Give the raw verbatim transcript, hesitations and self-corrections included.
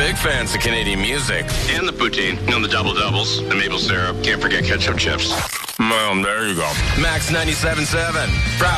Big fans of Canadian music. And the poutine. And the double doubles. The maple syrup. Can't forget ketchup chips. Well, there you go. Max ninety-seven point seven. Proud